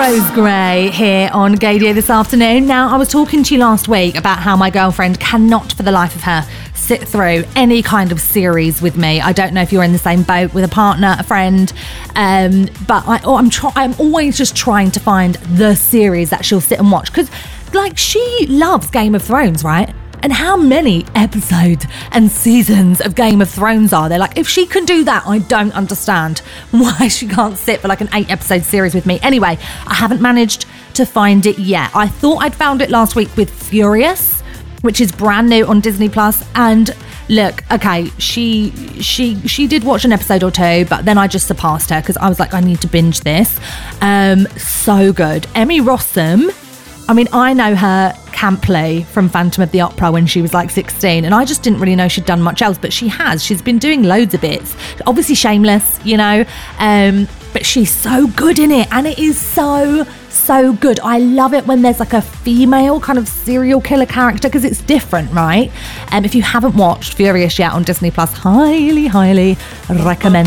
Rose Gray here on Gaydio this afternoon. Now, I was talking to you last week about how my girlfriend cannot for the life of her sit through any kind of series with me. I don't know if you're in the same boat with a partner, a friend, but I'm always just trying to find the series that she'll sit and watch, because she loves Game of Thrones, right? And how many episodes and seasons of Game of Thrones are there? If she can do that, I don't understand why she can't sit for an 8-episode series with me. Anyway, I haven't managed to find it yet. I thought I'd found it last week with Furious, which is brand new on Disney Plus. And look, okay, she did watch an episode or two, but then I just surpassed her because I was like, I need to binge this. So good. Emmy Rossum. I mean, I know her camply from Phantom of the Opera when she was 16, and I just didn't really know she'd done much else, but she has. She's been doing loads of bits. Obviously Shameless, but she's so good in it, and it is so good. I love it when there's a female kind of serial killer character, because it's different, right? If you haven't watched Furious yet on Disney Plus, highly recommend